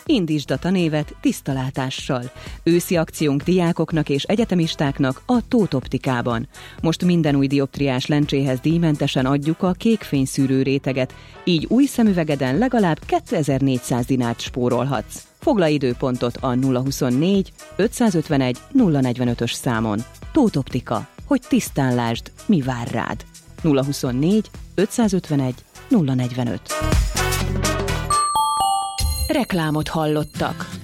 Indítsd a tanévet tiszta látással. Őszi akciónk diákoknak és egyetemistáknak a Tóth Optikában. Most minden új dioptriás lencséhez díjmentesen adjuk a kékfényszűrő réteget, így új szemüvegeden legalább 2400 dinárt spórolhatsz. Foglalj időpontot a 024 551 045-ös számon. Tóth Optika, hogy tisztán lásd, mi vár rád. 024 551 045. Reklámot hallottak.